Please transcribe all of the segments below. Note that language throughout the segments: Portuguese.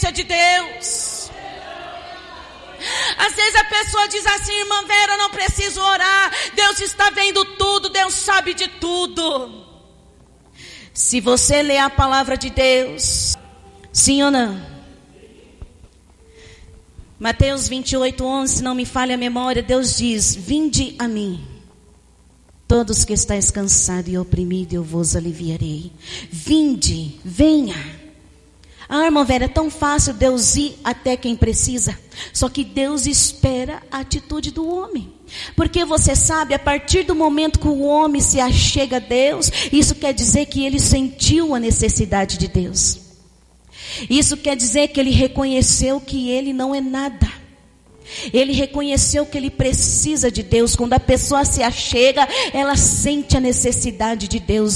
presença de Deus. Às vezes a pessoa diz assim: irmã Vera, eu não preciso orar, Deus está vendo tudo, Deus sabe de tudo. Se você ler a palavra de Deus, sim ou não? Mateus 28:11, se não me falha a memória, Deus diz: vinde a mim, todos que estáis cansados e oprimidos, eu vos aliviarei. Vinde, venha. Ah, irmã Vera, é tão fácil Deus ir até quem precisa. Só que Deus espera a atitude do homem. Porque você sabe, a partir do momento que o homem se achega a Deus, isso quer dizer que ele sentiu a necessidade de Deus. Isso quer dizer que ele reconheceu que ele não é nada. Ele reconheceu que ele precisa de Deus. Quando a pessoa se achega, ela sente a necessidade de Deus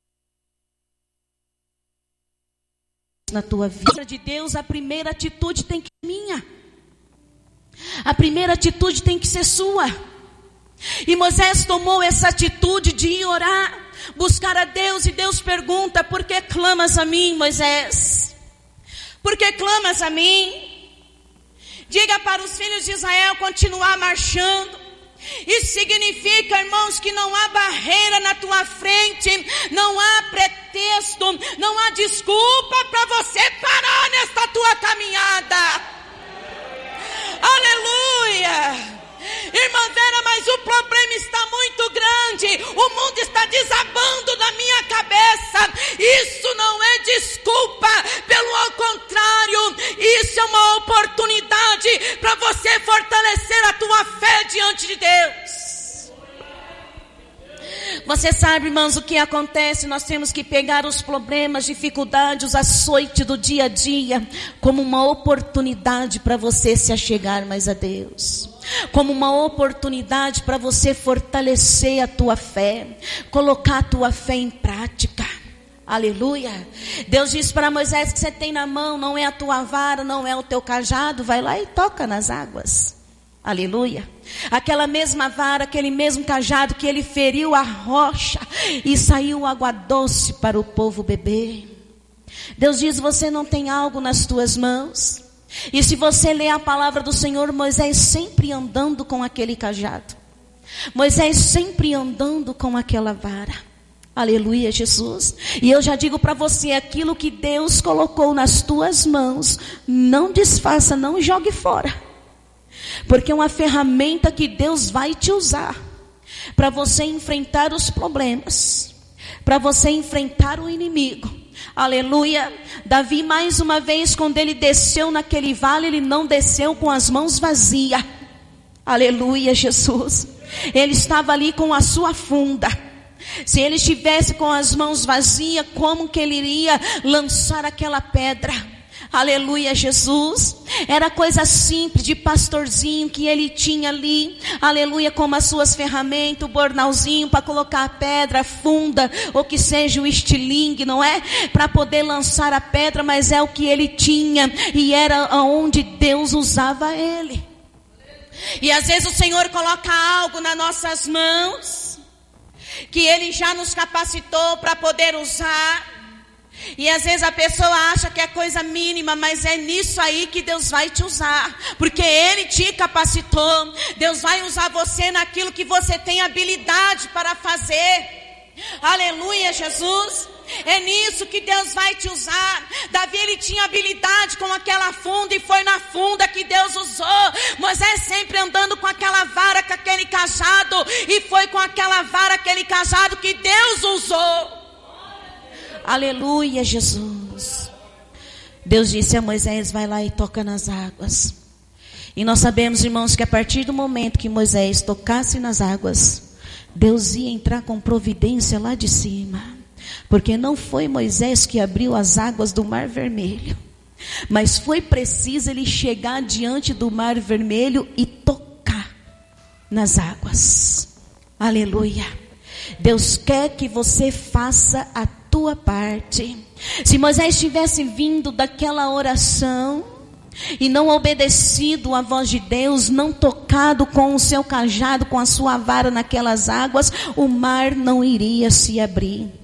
na tua vida. De Deus, a primeira atitude tem que ser minha. A primeira atitude tem que ser sua. E Moisés tomou essa atitude de ir orar, buscar a Deus, e Deus pergunta: por que clamas a mim, Moisés? Por que clamas a mim? Diga para os filhos de Israel continuar marchando. Isso significa, irmãos, que não há barreira na tua frente, não há pretexto, não há desculpa para você parar nesta tua caminhada. Aleluia! Irmã Vera, mas o problema está muito grande, o mundo está desabando na minha cabeça. Isso não é desculpa, pelo contrário, isso é uma oportunidade para você fortalecer a tua fé diante de Deus. Você sabe, irmãos, o que acontece? Nós temos que pegar os problemas, dificuldades, os açoites do dia a dia como uma oportunidade para você se achegar mais a Deus, como uma oportunidade para você fortalecer a tua fé, colocar a tua fé em prática. Aleluia. Deus disse para Moisés que você tem na mão não é a tua vara, não é o teu cajado, vai lá e toca nas águas. Aleluia. Aquela mesma vara, aquele mesmo cajado que ele feriu a rocha e saiu água doce para o povo beber. Deus diz: você não tem algo nas tuas mãos? E se você ler a palavra do Senhor, Moisés sempre andando com aquele cajado, Moisés sempre andando com aquela vara. Aleluia, Jesus. E eu já digo para você, aquilo que Deus colocou nas tuas mãos, não desfaça, não jogue fora. Porque é uma ferramenta que Deus vai te usar para você enfrentar os problemas, para você enfrentar o inimigo. Aleluia. Davi, mais uma vez, quando ele desceu naquele vale, ele não desceu com as mãos vazias. Aleluia, Jesus. Ele estava ali com a sua funda. Se ele estivesse com as mãos vazias, como que ele iria lançar aquela pedra? Aleluia, Jesus. Era coisa simples de pastorzinho que ele tinha ali. Aleluia, como as suas ferramentas, o bornalzinho para colocar a pedra, a funda, ou que seja o estilingue, não é? Para poder lançar a pedra, mas é o que ele tinha. E era onde Deus usava ele. E às vezes o Senhor coloca algo nas nossas mãos, que Ele já nos capacitou para poder usar. E às vezes a pessoa acha que é coisa mínima, mas é nisso aí que Deus vai te usar, porque Ele te capacitou. Deus vai usar você naquilo que você tem habilidade para fazer. Aleluia, Jesus. É nisso que Deus vai te usar. Davi, ele tinha habilidade com aquela funda, e foi na funda que Deus usou. Moisés sempre andando com aquela vara, com aquele cajado, e foi com aquela vara, aquele cajado que Deus usou. Aleluia, Jesus. Deus disse a Moisés: vai lá e toca nas águas. E nós sabemos, irmãos, que a partir do momento que Moisés tocasse nas águas, Deus ia entrar com providência lá de cima. Porque não foi Moisés que abriu as águas do Mar Vermelho, mas foi preciso ele chegar diante do Mar Vermelho e tocar nas águas. Aleluia. Deus quer que você faça a tua parte. Se Moisés tivesse vindo daquela oração e não obedecido à voz de Deus, não tocado com o seu cajado, com a sua vara naquelas águas, o mar não iria se abrir.